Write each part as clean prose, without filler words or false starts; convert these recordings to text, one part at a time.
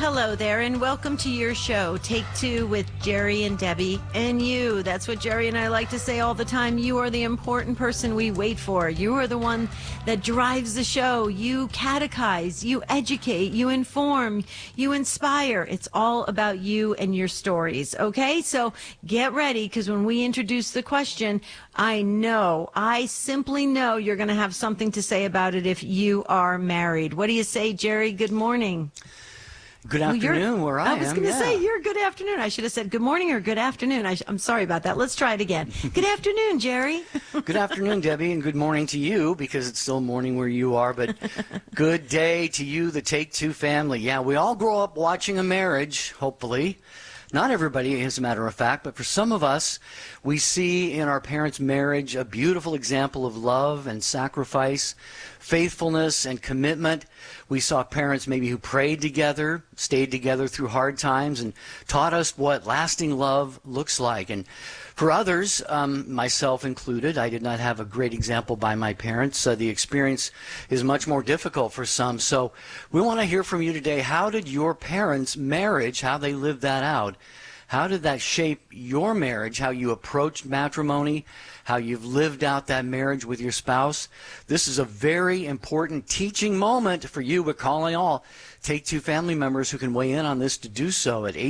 hello there, and welcome to your show, Take Two with Jerry and Debbie and you. That's what Jerry and I like to say all the time. You are the important person we wait for. You are the one that drives the show. You catechize, you educate, you inform, you inspire. It's all about you and your stories, okay? So get ready, because when we introduce the question, I simply know you're going to have something to say about it if you are married. What do you say, Jerry? Good morning. Good afternoon, where I am. I was going to say, you're good afternoon. I should have said good morning or good afternoon. I'm sorry about that. Let's try it again. Good afternoon, Jerry. Good afternoon, Debbie, and good morning to you, because it's still morning where you are, but good day to you, the Take Two family. Yeah, we all grow up watching a marriage, hopefully. Not everybody, as a matter of fact, but for some of us, we see in our parents' marriage a beautiful example of love and sacrifice, faithfulness and commitment. We saw parents maybe who prayed together, stayed together through hard times, and taught us what lasting love looks like. And for others, myself included, I did not have a great example by my parents. The experience is much more difficult for some. So we want to hear from you today. How did your parents' marriage, how they lived that out? How did that shape your marriage, how you approached matrimony, how you've lived out that marriage with your spouse? This is a very important teaching moment for you. We're calling all Take Two family members who can weigh in on this to do so at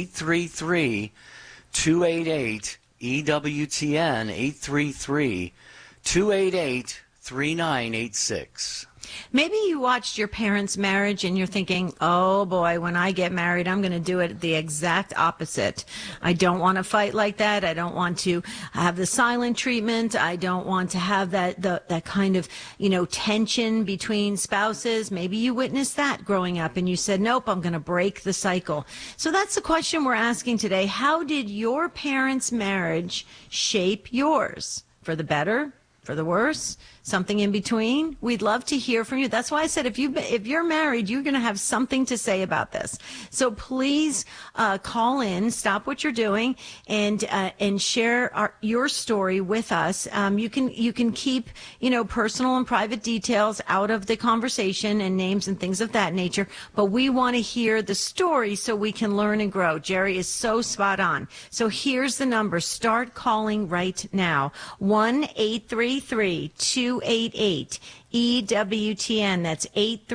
833-288-EWTN, 833-288-3986. Maybe you watched your parents' marriage and you're thinking, oh boy, when I get married, I'm going to do it the exact opposite. I don't want to fight like that. I don't want to have the silent treatment. I don't want to have that kind of, tension between spouses. Maybe you witnessed that growing up and you said, nope, I'm going to break the cycle. So that's the question we're asking today. How did your parents' marriage shape yours? For the better? For the worse? Something in between? We'd love to hear from you. That's why I said if you're married, you're going to have something to say about this. So please call in, stop what you're doing, and share your story with us. You can keep personal and private details out of the conversation and names and things of that nature. But we want to hear the story so we can learn and grow. Jerry is so spot on. So here's the number. Start calling right now. 1-833-288-EWTN. That's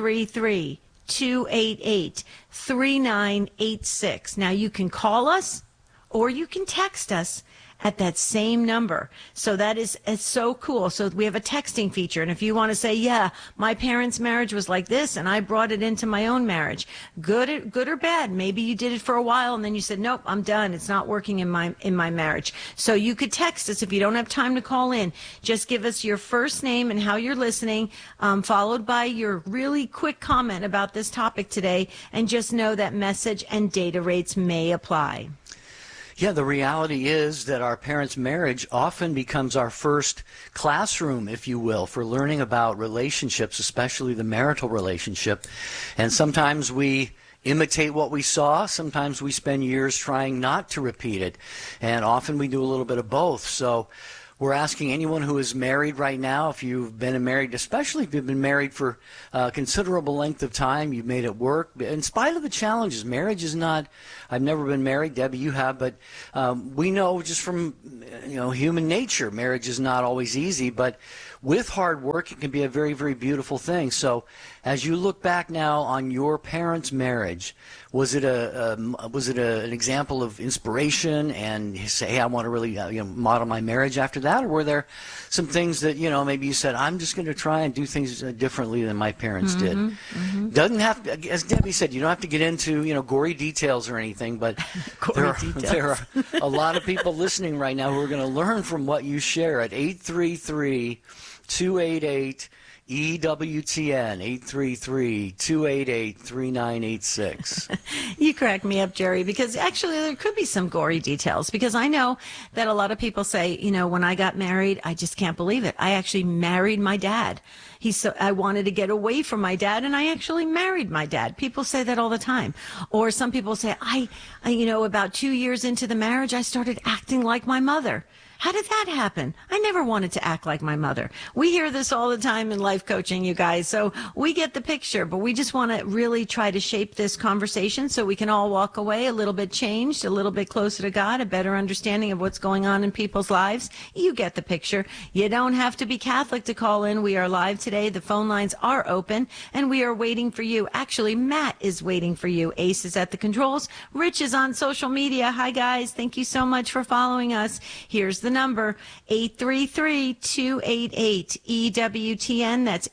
833-288-3986. Now you can call us or you can text us at that same number. So it's so cool. So we have a texting feature. And if you want to say, yeah, my parents' marriage was like this and I brought it into my own marriage, good or bad. Maybe you did it for a while and then you said, nope, I'm done. It's not working in my marriage. So you could text us if you don't have time to call in. Just give us your first name and how you're listening, followed by your really quick comment about this topic today. And just know that message and data rates may apply. Yeah, the reality is that our parents' marriage often becomes our first classroom, if you will, for learning about relationships, especially the marital relationship. And sometimes we imitate what we saw. Sometimes we spend years trying not to repeat it. And often we do a little bit of both. So we're asking anyone who is married right now, if you've been married, especially if you've been married for a considerable length of time, you've made it work. In spite of the challenges, marriage is not, I've never been married, Debbie, you have, but we know just from human nature, marriage is not always easy, but with hard work, it can be a very, very beautiful thing. So as you look back now on your parents' marriage, was it an example of inspiration and you say, hey, I want to really model my marriage after that? Or were there some things that, maybe you said, I'm just going to try and do things differently than my parents did? Mm-hmm. Doesn't have to, as Debbie said, you don't have to get into, gory details or anything, but there are a lot of people listening right now who are going to learn from what you share at 833-288 EWTN, 833-288-3986. You crack me up, Jerry, because actually there could be some gory details, because I know that a lot of people say, when I got married, I just can't believe it. I actually married my dad. I wanted to get away from my dad, and I actually married my dad. People say that all the time. Or some people say, I about 2 years into the marriage, I started acting like my mother. How did that happen? I never wanted to act like my mother. We hear this all the time in life coaching, you guys. So we get the picture, but we just want to really try to shape this conversation so we can all walk away a little bit changed, a little bit closer to God, a better understanding of what's going on in people's lives. You get the picture. You don't have to be Catholic to call in. We are live today. The phone lines are open and we are waiting for you. Actually, Matt is waiting for you. Ace is at the controls. Rich is on social media. Hi, guys. Thank you so much for following us. Here's the number, 833-288-EWTN. That's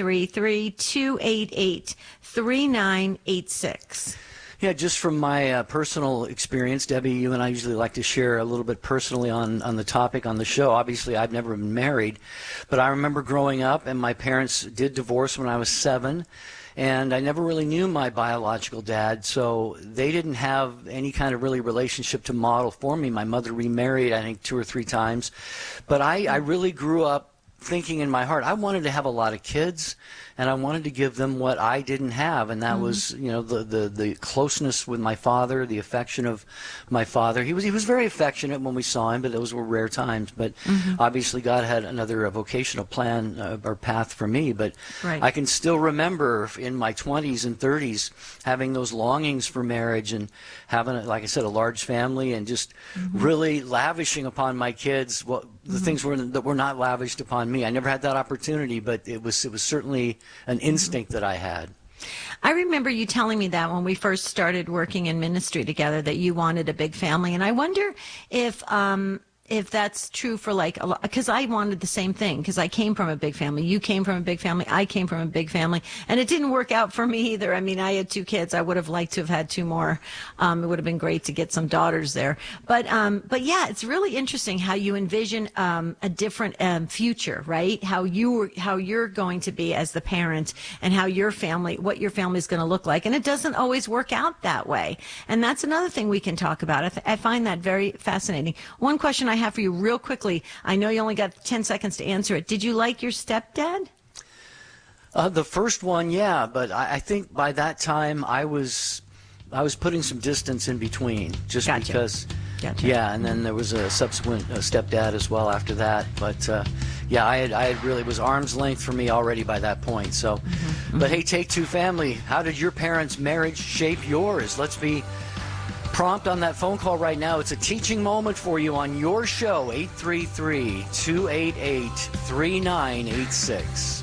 833-288-3986. Yeah, just from my personal experience, Debbie, you and I usually like to share a little bit personally on the topic on the show. Obviously, I've never been married, but I remember growing up, and my parents did divorce when I was 7, and I never really knew my biological dad, so they didn't have any kind of really relationship to model for me. My mother remarried, I think, 2 or 3 times, but I really grew up thinking in my heart, I wanted to have a lot of kids, and I wanted to give them what I didn't have, and that was, you know, the closeness with my father, the affection of my father. He was very affectionate when we saw him, but those were rare times. But obviously, God had another vocational plan or path for me. But I can still remember in my 20s and 30s having those longings for marriage and having, like I said, a large family and just really lavishing upon my kids the things that were not lavished upon me. I never had that opportunity, but it was certainly an instinct that I had. I remember you telling me that when we first started working in ministry together, that you wanted a big family. And I wonder if that's true for like a lot, because I wanted the same thing, because I came from a big family. You came from a big family. I came from a big family, and it didn't work out for me either. I mean, I had 2 kids. I would have liked to have had 2 more. It would have been great to get some daughters there. But yeah, it's really interesting how you envision a different future, right? How you're going to be as the parent, and how what your family is going to look like. And it doesn't always work out that way. And that's another thing we can talk about. I find that very fascinating. One question I have for you real quickly. I know you only got 10 seconds to answer it. Did you like your stepdad? The first one, yeah, but I think by that time I was putting some distance in between, just because. Gotcha. Yeah, and then there was a subsequent stepdad as well after that. But yeah, I had really was arm's length for me already by that point. So, but hey, Take Two family, how did your parents' marriage shape yours? Let's be prompt on that phone call right now. It's a teaching moment for you on your show, 833-288-3986.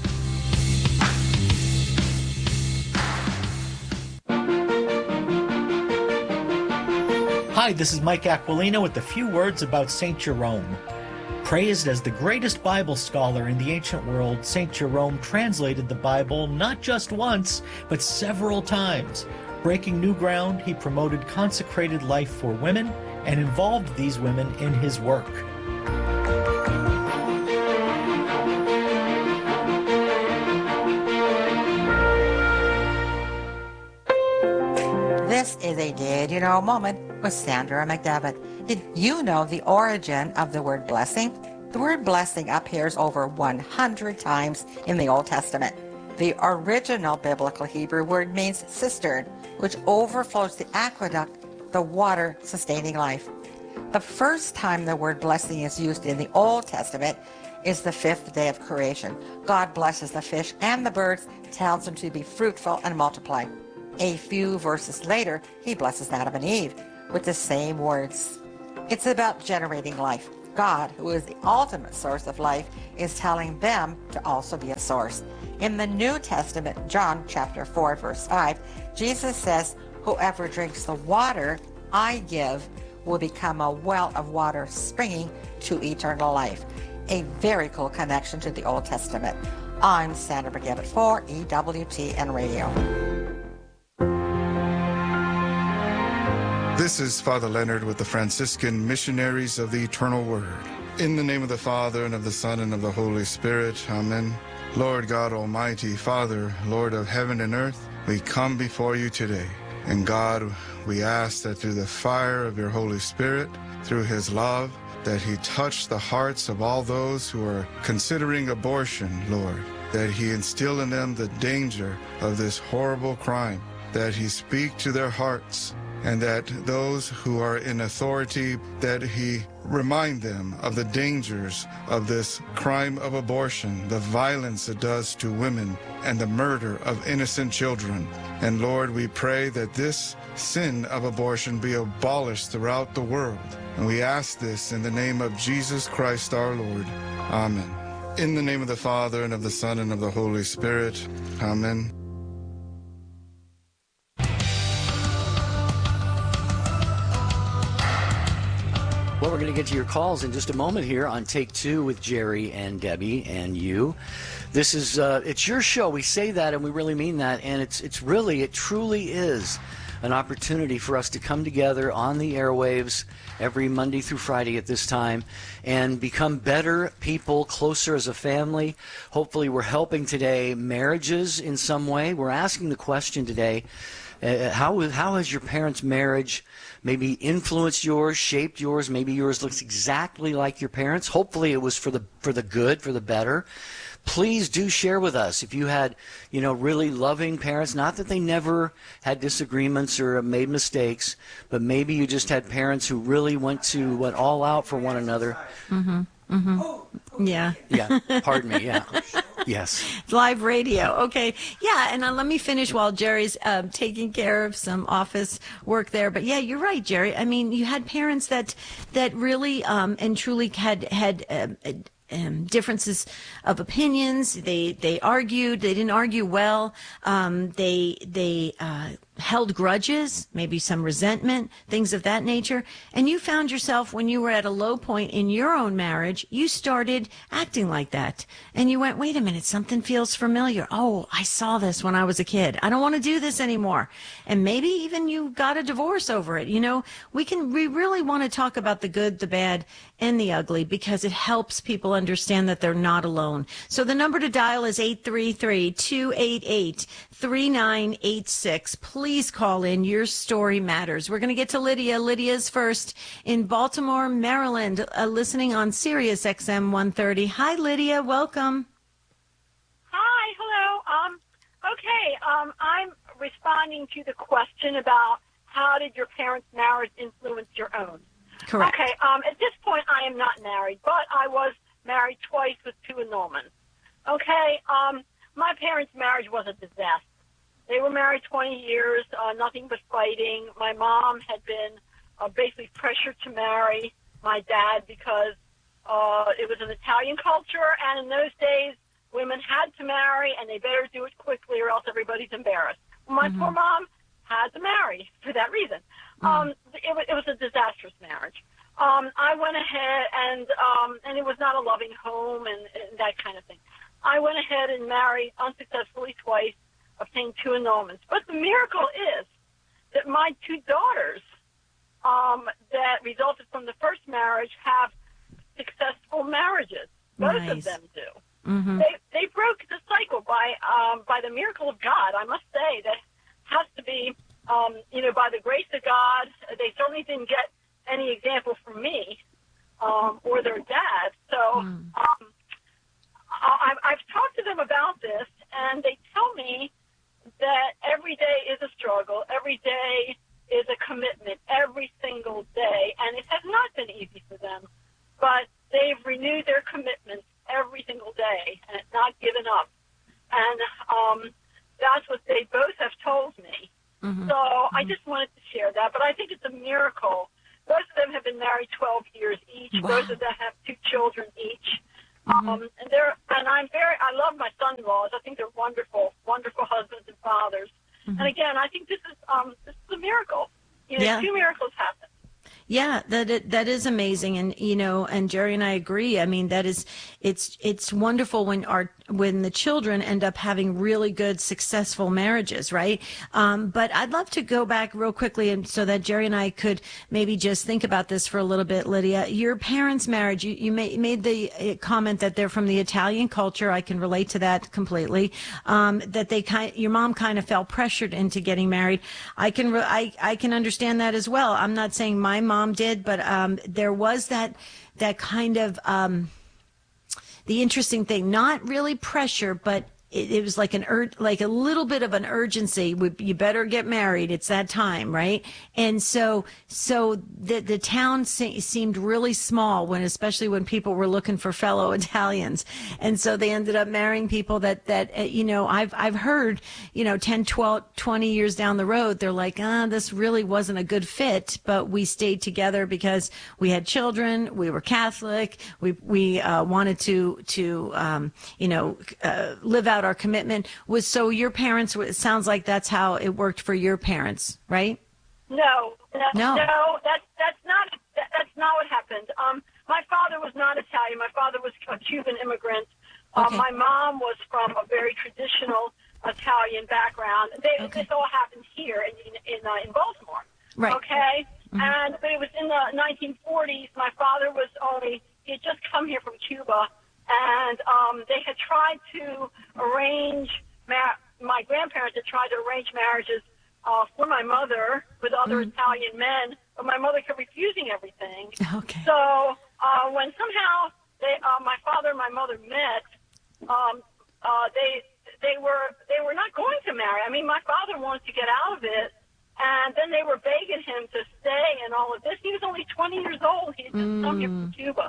Hi, this is Mike Aquilino with a few words about St. Jerome. Praised as the greatest Bible scholar in the ancient world, St. Jerome translated the Bible not just once, but several times. Breaking new ground, he promoted consecrated life for women and involved these women in his work. This is a Did You Know moment with Sandra McDevitt. Did you know the origin of the word blessing? The word blessing appears over 100 times in the Old Testament. The original biblical Hebrew word means cistern, which overflows the aqueduct, the water sustaining life. The first time the word blessing is used in the Old Testament is the 5th day of creation. God blesses the fish and the birds, tells them to be fruitful and multiply. A few verses later, he blesses Adam and Eve with the same words. It's about generating life. God, who is the ultimate source of life, is telling them to also be a source. In the New Testament, John chapter 4, verse 5, Jesus says, "Whoever drinks the water I give will become a well of water springing to eternal life." A very cool connection to the Old Testament. I'm Sandra McDevitt for EWTN Radio. This is Father Leonard with the Franciscan Missionaries of the Eternal Word. In the name of the Father, and of the Son, and of the Holy Spirit. Amen. Lord God Almighty, Father, Lord of heaven and earth, we come before you today. And God, we ask that through the fire of your Holy Spirit, through his love, that he touch the hearts of all those who are considering abortion, Lord, that he instill in them the danger of this horrible crime, that he speak to their hearts, and that those who are in authority, that he remind them of the dangers of this crime of abortion, the violence it does to women, and the murder of innocent children. And Lord, we pray that this sin of abortion be abolished throughout the world. And we ask this in the name of Jesus Christ our Lord. Amen. In the name of the Father, and of the Son, and of the Holy Spirit. Amen. Well, we're going to get to your calls in just a moment here on Take Two with Jerry and Debbie and you. This is, it's your show. We say that and we really mean that. And it truly is an opportunity for us to come together on the airwaves every Monday through Friday at this time and become better people, closer as a family. Hopefully we're helping today marriages in some way. We're asking the question today, how has your parents' marriage maybe influenced yours, shaped yours? Maybe yours looks exactly like your parents. Hopefully it was for the good, for the better. Please do share with us if you had, really loving parents. Not that they never had disagreements or made mistakes, but maybe you just had parents who really went all out for one another. Mm-hmm. Mm-hmm. Yeah. Yeah. Pardon me. Yeah. Yes. It's live radio. Okay. Yeah. And let me finish while Jerry's taking care of some office work there. But yeah, you're right, Jerry. I mean, you had parents that really and truly had differences of opinions. They argued. They didn't argue well. They held grudges, maybe some resentment, things of that nature. And you found yourself, when you were at a low point in your own marriage, you started acting like that. And you went, wait a minute, something feels familiar. Oh, I saw this when I was a kid. I don't want to do this anymore. And maybe even you got a divorce over it. We really want to talk about the good, the bad, and the ugly, because it helps people understand that they're not alone. So the number to dial is 833-288-3986. Please call in. Your story matters. We're going to get to Lydia. Lydia's first in Baltimore, Maryland, listening on Sirius XM 130. Hi, Lydia. Welcome. Hi. Hello. I'm responding to the question about how did your parents' marriage influence your own? Correct. Okay. At this point, I am not married, but I was married twice with two annulments. Okay. My parents' marriage was a disaster. They were married 20 years, nothing but fighting. My mom had been basically pressured to marry my dad because it was an Italian culture, and in those days, women had to marry, and they better do it quickly or else everybody's embarrassed. My poor mom had to marry for that reason. It was a disastrous marriage. I went ahead and it was not a loving home and that kind of thing. I went ahead and married unsuccessfully twice, obtained two annulments. But the miracle is that my two daughters that resulted from the first marriage have successful marriages. Both of them do. Mm-hmm. They broke the cycle by the miracle of God. I must say that has to be, by the grace of God. They certainly didn't get any example from me or their dad. So I've talked to them about this, and they tell me that every day is a struggle. Every day is a commitment, every single day. And it has not been easy for them, but they've renewed their commitments every single day and not given up. And that's what they both have told me. Mm-hmm. So I just wanted to share that. But I think it's a miracle. Both of them have been married 12 years each. Wow. Both of them have two children each. Mm-hmm. I love my son-in-laws. I think they're wonderful, wonderful husbands and fathers. Mm-hmm. And again, I think this is a miracle. Two miracles happen. Yeah, that is amazing, and and Jerry and I agree. I mean, it's wonderful when the children end up having really good, successful marriages, right? But I'd love to go back real quickly, and so that Jerry and I could maybe just think about this for a little bit, Lydia. Your parents' marriage, you made the comment that they're from the Italian culture. I can relate to that completely. That your mom kind of felt pressured into getting married. I can understand that as well. I'm not saying my mom did, but there was that kind of the interesting thing, not really pressure, but it was like like a little bit of an urgency. You better get married. It's that time, right? And so the town seemed really small especially when people were looking for fellow Italians. And so they ended up marrying people that I've heard, 10, 12, 20 years down the road, they're like, this really wasn't a good fit, but we stayed together because we had children, we were Catholic, we wanted to live out our commitment. So your parents, it sounds like that's how it worked for your parents, right? No, that's not what happened. My father was not Italian. My father was a Cuban immigrant. Okay. My mom was from a very traditional Italian background. This all happened here in Baltimore. Right. Okay. Mm-hmm. But it was in the 1940s. My father he had just come here from Cuba, and they had tried to arrange. My grandparents had tried to arrange marriages for my mother with other Italian men, but my mother kept refusing everything. Okay. So when somehow my father and my mother met, they were not going to marry. I mean, my father wanted to get out of it, and then they were begging him to stay and all of this. He was only 20 years old. He had just come here from Cuba,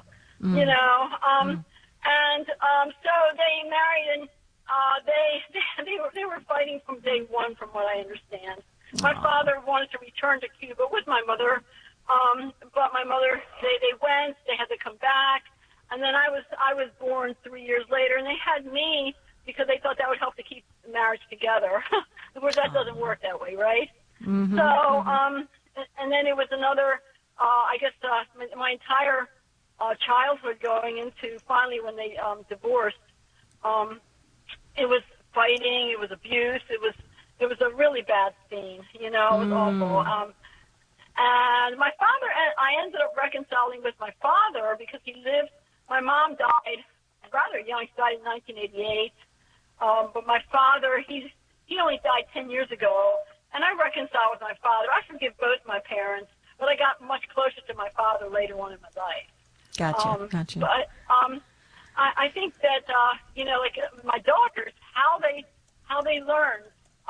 so they married, and they were fighting from day one, from what I understand. My father wanted to return to Cuba with my mother, but my mother, they went. They had to come back, and then I was born 3 years later, and they had me because they thought that would help to keep the marriage together. Of course, that doesn't work that way, right? Mm-hmm. So, and then it was another, my entire childhood going into finally when they divorced. It was fighting, it was abuse, it was a really bad scene, it was awful. And my father, I ended up reconciling with my father because my mom died rather young. She died in 1988. But my father, he only died 10 years ago, and I reconciled with my father. I forgive both my parents, but I got much closer to my father later on in my life. Gotcha. But I think that like my daughters, how they learn,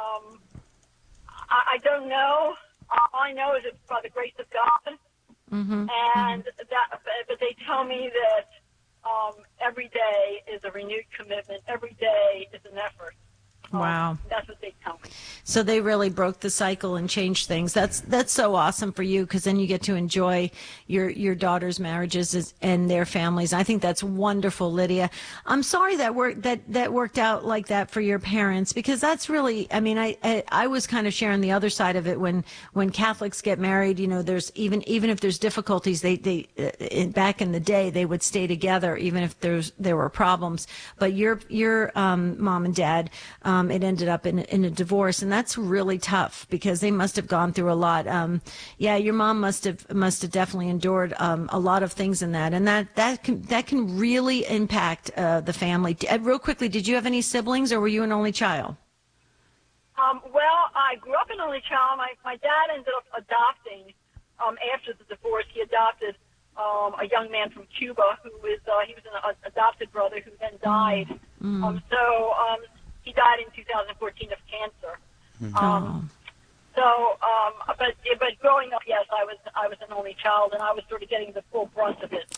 I don't know. All I know is it's by the grace of God, and but they tell me that every day is a renewed commitment. Every day is an effort. Wow. That's what they tell me. So they really broke the cycle and changed things. That's so awesome for you, because then you get to enjoy your daughters' marriages and their families. I think that's wonderful, Lydia. I'm sorry that worked out like that for your parents, because that's really, I mean, I was kind of sharing the other side of it when Catholics get married. There's even if there's difficulties, they back in the day they would stay together even if there were problems. But your mom and dad. It ended up in a divorce, and that's really tough because they must have gone through a lot. Your mom must have definitely endured a lot of things in that, and that can really impact the family. Real quickly, did you have any siblings, or were you an only child? Well, I grew up an only child. My dad ended up adopting after the divorce. He adopted a young man from Cuba who was he was an adopted brother who then died. He died in 2014 of cancer. But growing up, yes, I was an only child, and I was sort of getting the full brunt of it.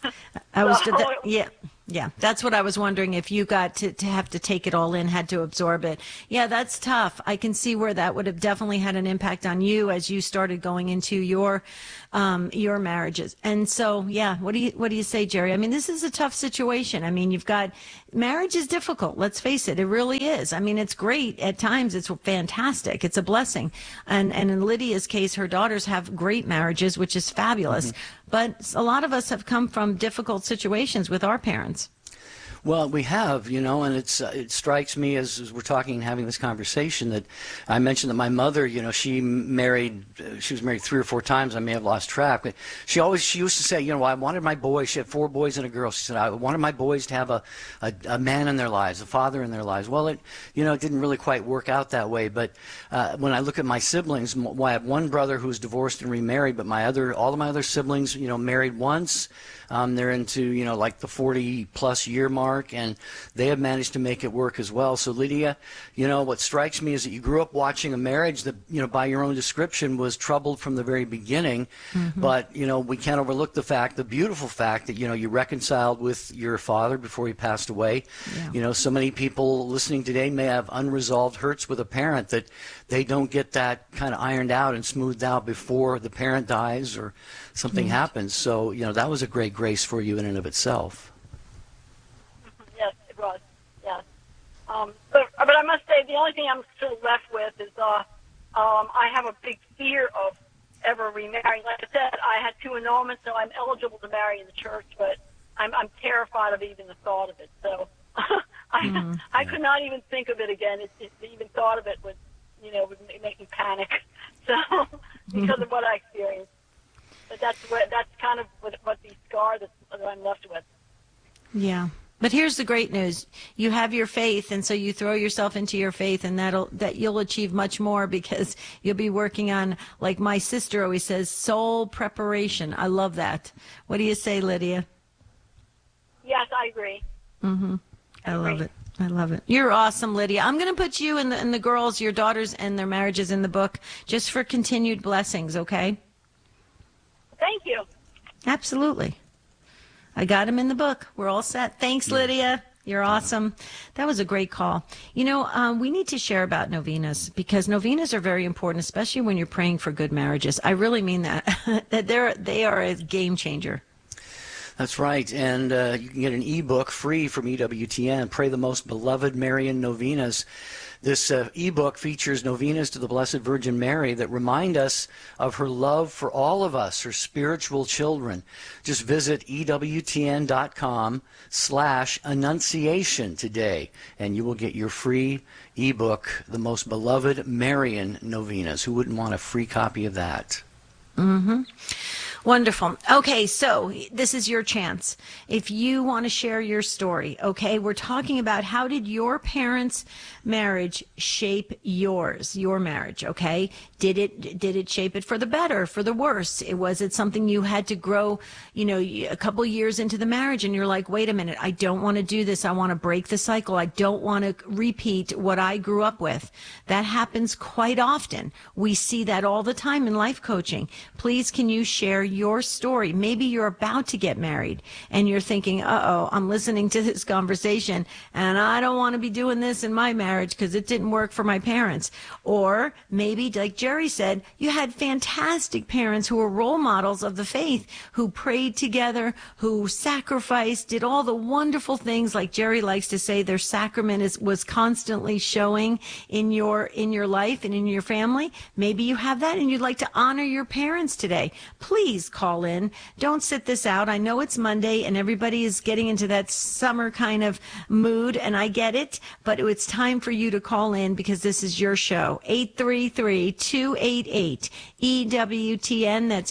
Yeah, that's what I was wondering, if you got to have to take it all in, had to absorb it. Yeah, that's tough. I can see where that would have definitely had an impact on you as you started going into your marriages. And so, yeah, what do you say, Jerry? I mean, this is a tough situation. I mean, marriage is difficult. Let's face it. It really is. I mean, it's great. At times, it's fantastic. It's a blessing. And in Lydia's case, her daughters have great marriages, which is fabulous. Mm-hmm. But a lot of us have come from difficult situations with our parents. Well, we have, and it strikes me as we're talking and having this conversation that I mentioned that my mother, she was married 3 or 4 times. I may have lost track. But she used to say, I wanted my boys. She had 4 boys and a girl. She said, I wanted my boys to have a man in their lives, a father in their lives. Well, it didn't really quite work out that way. But when I look at my siblings, I have one brother who's divorced and remarried, but all of my other siblings, married once. They're into, like the 40-plus year mark. Mark, and they have managed to make it work as well. So Lydia, what strikes me is that you grew up watching a marriage that, by your own description, was troubled from the very beginning. But, we can't overlook the beautiful fact that, you reconciled with your father before he passed away. Yeah. So many people listening today may have unresolved hurts with a parent that they don't get that kind of ironed out and smoothed out before the parent dies or something happens. So, that was a great grace for you in and of itself. Yes, it was. Yes. But I must say, the only thing I'm still left with is I have a big fear of ever remarrying. Like I said, I had 2 annulments, so I'm eligible to marry in the church, but I'm terrified of even the thought of it. So I could not even think of it again. Even thought of it would make me panic. So because of what I experienced. But that's kind of what the scar that I'm left with. Yeah. But here's the great news. You have your faith, and so you throw yourself into your faith, and that you'll achieve much more because you'll be working on, like my sister always says, soul preparation. I love that. What do you say, Lydia? Yes, I agree. I love it. I love it. You're awesome, Lydia. I'm going to put you and the girls, your daughters, and their marriages in the book just for continued blessings, okay? Thank you. Absolutely. I got them in the book. We're all set. Thanks, Lydia. You're awesome. That was a great call. We need to share about novenas because novenas are very important, especially when you're praying for good marriages. I really mean that. That they are a game changer. That's right, and you can get an ebook free from EWTN, Pray the Most Beloved Marian Novenas. This ebook features novenas to the Blessed Virgin Mary that remind us of her love for all of us, her spiritual children. Just visit EWTN.com/Annunciation today, and you will get your free ebook, The Most Beloved Marian Novenas. Who wouldn't want a free copy of that? Wonderful. Okay, so this is your chance. If you want to share your story, okay, we're talking about how did your parents' marriage shape your marriage, okay? Did it shape it for the better, for the worse? Was it something you had to grow, a couple years into the marriage and you're like, wait a minute, I don't want to do this. I want to break the cycle. I don't want to repeat what I grew up with. That happens quite often. We see that all the time in life coaching. Please, can you share your story? Maybe you're about to get married and you're thinking, I'm listening to this conversation and I don't want to be doing this in my marriage because it didn't work for my parents. Or maybe, like Jerry said, you had fantastic parents who were role models of the faith, who prayed together, who sacrificed, did all the wonderful things. Like Jerry likes to say, their sacrament was constantly showing in your life and in your family. Maybe you have that and you'd like to honor your parents today. Please call in. Don't sit this out. I know it's Monday and everybody is getting into that summer kind of mood, and I get it, but it's time for you to call in because this is your show. 833-288-EWTN. That's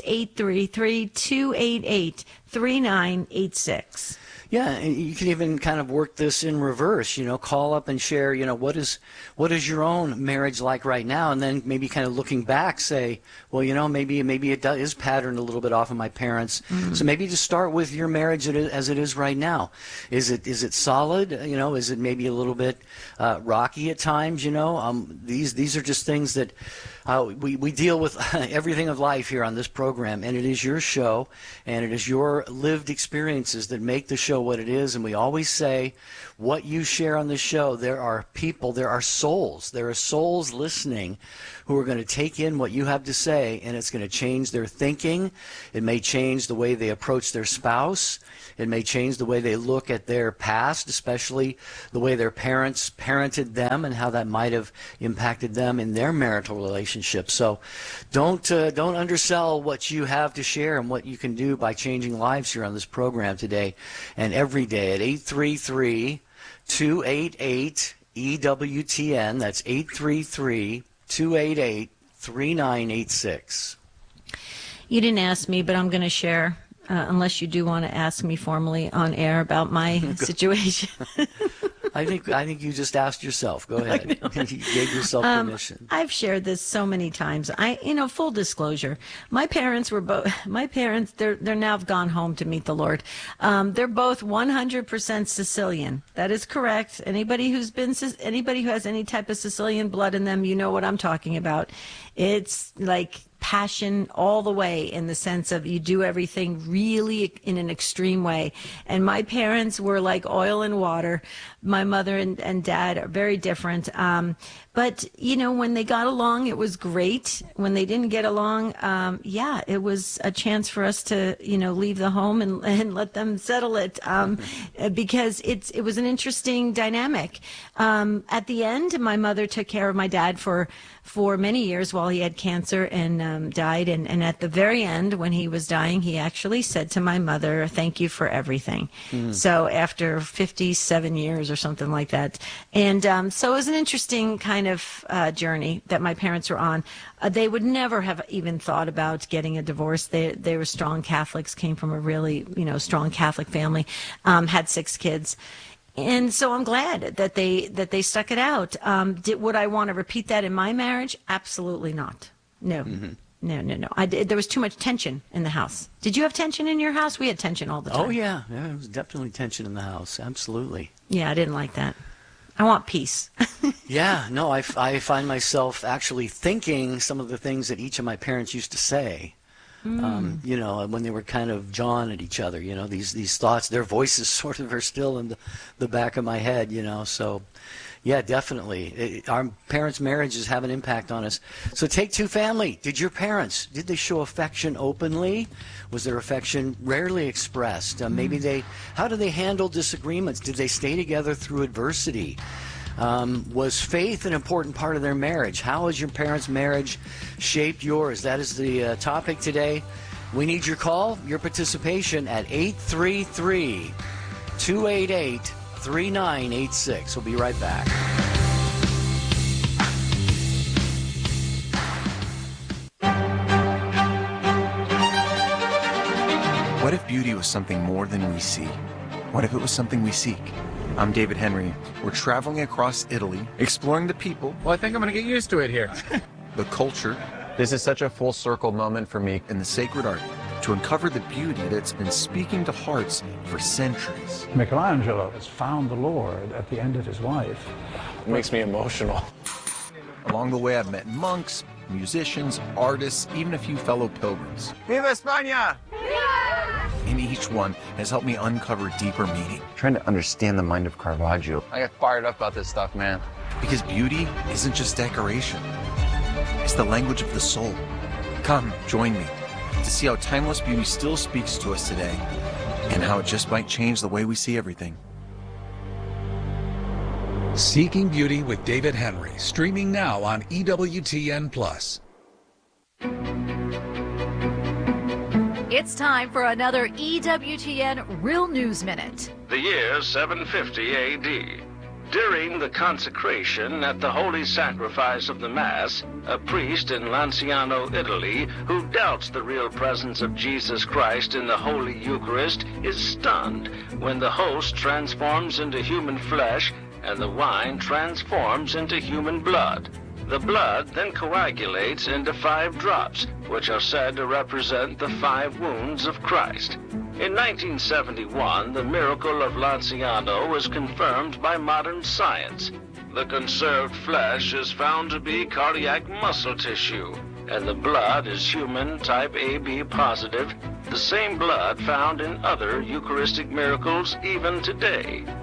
833-288-3986. Yeah, and you can even kind of work this in reverse, call up and share, what is your own marriage like right now? And then maybe kind of looking back, say, well, maybe it is patterned a little bit off of my parents. So maybe just start with your marriage as it is right now. Is it solid? Is it maybe a little bit rocky at times? These are just things that we deal with everything of life here on this program, and it is your show, and it is your lived experiences that make the show what it is. And we always say, what you share on this show, there are souls listening who are going to take in what you have to say, and it's going to change their thinking. It may change the way they approach their spouse. It may change the way they look at their past, especially the way their parents parented them and how that might have impacted them in their marital relationship. So don't undersell what you have to share and what you can do by changing lives here on this program today and every day at 833-288-EWTN. That's 833-288-3986. You didn't ask me, but I'm going to share. Unless you do want to ask me formally on air about my situation. I think you just asked yourself. Go ahead. You gave yourself permission. I've shared this so many times. Full disclosure, my parents, they're now gone home to meet the Lord. They're both 100% Sicilian. That is correct. Anybody who has any type of Sicilian blood in them, you know what I'm talking about. It's like passion all the way, in the sense of you do everything really in an extreme way. And my parents were like oil and water. My mother and dad are very different. But, when they got along, it was great. When they didn't get along, it was a chance for us to, leave the home and let them settle it, because it was an interesting dynamic. At the end, my mother took care of my dad for many years while he had cancer and died. And at the very end, when he was dying, he actually said to my mother, "Thank you for everything." So after 57 years or something like that. And so it was an interesting kind of journey that my parents were on. They would never have even thought about getting a divorce. They were strong Catholics, came from a really, strong Catholic family, had 6 kids. And so I'm glad that they stuck it out. Would I want to repeat that in my marriage? Absolutely not. No. Mm-hmm. No. There was too much tension in the house. Did you have tension in your house? We had tension all the time. Oh, yeah. There was definitely tension in the house. Absolutely. Yeah, I didn't like that. I want peace. Yeah, no, I find myself actually thinking some of the things that each of my parents used to say. When they were kind of jawing at each other, these thoughts, their voices sort of are still in the back of my head, so yeah, definitely. Our parents' marriages have an impact on us. So Take Two family, did they show affection openly? Was their affection rarely expressed? How do they handle disagreements? Did they stay together through adversity? Was faith an important part of their marriage? How has your parents' marriage shaped yours? That is the topic today. We need your call, your participation at 833-288-3986. We'll be right back. What if beauty was something more than we see? What if it was something we seek? I'm David Henry. We're traveling across Italy, exploring the people. Well, I think I'm going to get used to it here. The culture. This is such a full circle moment for me. And the sacred art to uncover the beauty that's been speaking to hearts for centuries. Michelangelo has found the Lord at the end of his life. It makes me emotional. Along the way, I've met monks, musicians, artists, even a few fellow pilgrims. Viva España! And each one has helped me uncover deeper meaning. Trying to understand the mind of Caravaggio. I get fired up about this stuff, man. Because beauty isn't just decoration. It's the language of the soul. Come, join me to see how timeless beauty still speaks to us today and how it just might change the way we see everything. Seeking Beauty with David Henry, streaming now on EWTN+. It's time for another EWTN Real News Minute. The year 750 A.D. During the consecration at the Holy Sacrifice of the Mass, a priest in Lanciano, Italy, who doubts the real presence of Jesus Christ in the Holy Eucharist, is stunned when the host transforms into human flesh and the wine transforms into human blood. The blood then coagulates into 5 drops, which are said to represent the 5 wounds of Christ. In 1971, the miracle of Lanciano was confirmed by modern science. The conserved flesh is found to be cardiac muscle tissue, and the blood is human type AB positive, the same blood found in other Eucharistic miracles even today.